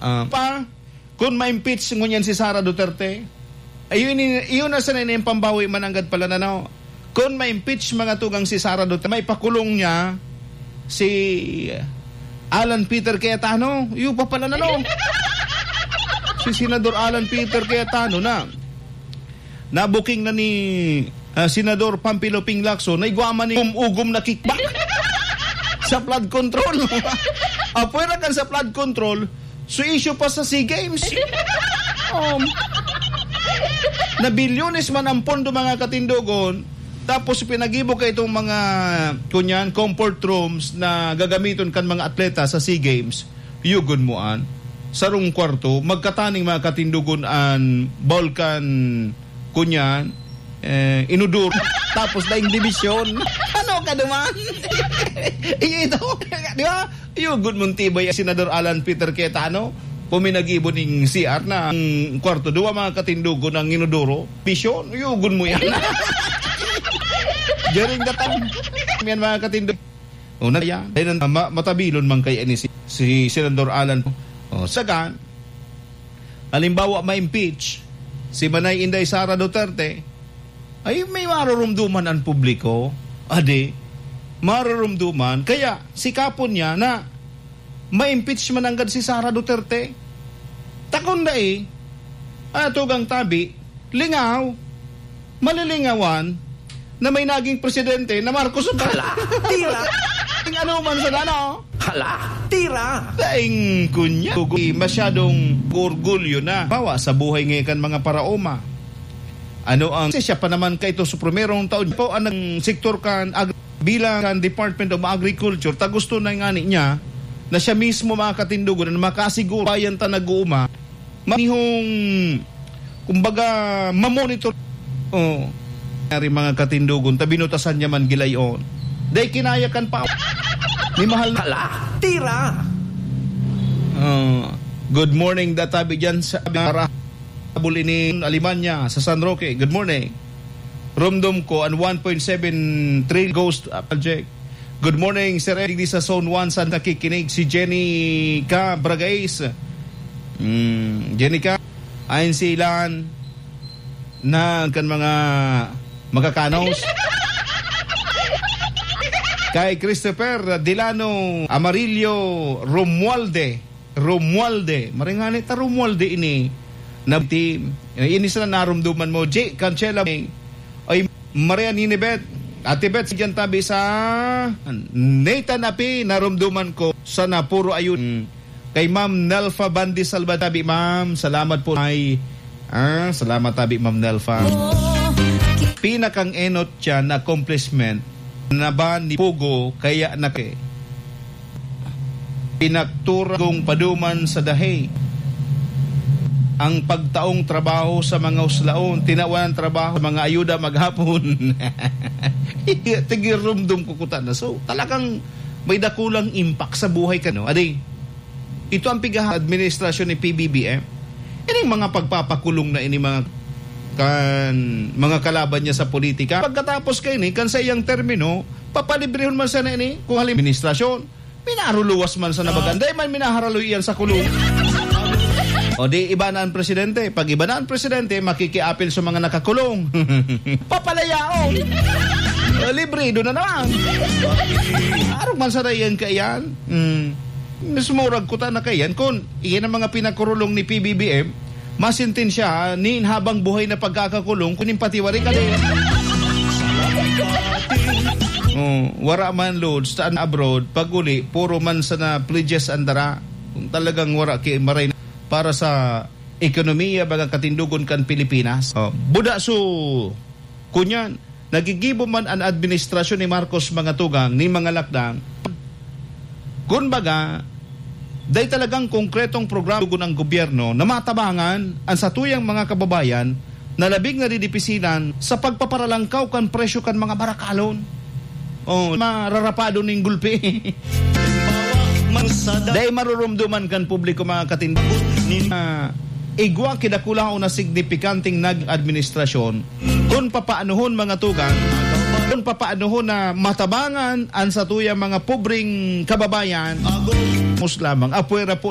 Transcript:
Kung ma-impeach ngunyan si Sara Duterte, ayun na sa yung pambawi mananggad pala na no. Kung ma-impeach mga tugang si Sara Duterte, may pakulong niya si Alan Peter Cayetano. Yung pa pala na no. Si Senador Alan Peter Cayetano na booking na ni Senador Pampilo Ping Lacson na igwaman ni ugom na kickback sa flood control. Apwera kan sa flood control, so issue pa sa SEA Games. Na bilyones man ang pondo mga katindogon, tapos pinagibo ka itong mga comfort rooms na gagamiton kan mga atleta sa SEA Games. Yugon mo sarong kwarto, magkataning mga katindogon an Balkan inudur, tapos daing division. Ano ka naman? Ito, di ba? Yung good mong tibay, Senador Alan Peter Cayetano, puminagibo ng CR na kwarto, duwa mga katindugo ng inuduro, vision, yung good mo yan. During the time, yan mga katindugo. Una yan, matabilon man kay si Senador Alan. Sagan, halimbawa ma-impeach si Manay Inday Sara Duterte, ay may marurumduman ang publiko, marurumduman, kaya sikapon niya na ma-impeach man agad si Sara Duterte. Takon na tugang tabi, malilingawan na may naging presidente na Marcos. Hala, tira! Ano man sa nano? Hala, tira! Daing kunya, masyadong orgulyo na bawa sa buhay ngayon mga paraoma. Siya pa naman kay ito sa primerong taon po ang sektor bilang Department of Agriculture, gusto na nga niya na siya mismo mga katindugo na makasiguro bayan ta nag-uuma manihong kumbaga mamonitor mga katindugon tabinutasan niya man gilayon day kinayakan pa ni mahal na tira. Good morning databi dyan sa Bulinin, Alemania, sa San Roque. Good morning. Rumdom ko ang 1.7 trillion ghost project. Good morning, Sir Eric di sa Zone 1 sa nakikinig. Si Jenny Ka Bragais. Jenny Ka, ayon si Ilan na kan mga makakanos. Kay Christopher Delano Amarillo Romualde. Maringani ta Romualde ini. Ini sila narumduman mo J. Cancela ay Maria Ninibet Ate Bet siyan tabi sa Nathan Api narumduman ko sa napuro ayun kay Ma'am Nelfa Bandi Salva tabi ma'am salamat po ay salamat tabi Ma'am Nelfa. Pinakang enot siya na accomplishment na ba ni Pugo kaya pinaktura kong paduman sa dahi ang pagtaong trabaho sa mga uslaon, tinawanan trabaho sa mga ayuda maghapon. Tigirumdum kukutan na. So, talagang may dakulang impact sa buhay ka, no? Ito ang administrasyon ni PBBM. Ining mga pagpapakulong na ini mga kalaban niya sa politika. Pagkatapos kayo ni, kan sa iyang termino, papalibrehon man sa na ini, kung halim administrasyon, minaruluwas man sa nabaganday, man minaharaluyan sa kulong. O di iba na ang presidente. Pag iba na ang presidente, makikiapil sa mga nakakulong. Papalayaon. Libre, doon na naman. Arong man sa dayan kayan. Sumurag ko ta na kayan. Kung iyan ang mga pinakurulong ni PBBM, masintin siya ni habang buhay na pagkakakulong, kunin patiwari ka din. Wara man loads, saan abroad, pag uli, puro man sa na pledges andara. Kung talagang wara ki maray para sa ekonomiya baga katindugon kan Pilipinas. Buda so kunyan nagigibo man ang administrasyon ni Marcos mga tugang ni mga lakdang. Kun baga day talagang konkretong programa ng gobyerno na matabangan ang satuyang mga kababayan na labing nadidipisinan sa pagpaparalangkaw kan presyo kan mga barakalon. Mararapado ning gulpi. Dahil marurumduman kan publiko mga katindugo igwa kidakulang na signifikanting nag-administrasyon kung papaanuhon mga tugang kung papaanuhon na matabangan ang satuyang mga pobreng kababayan mus lamang apwera po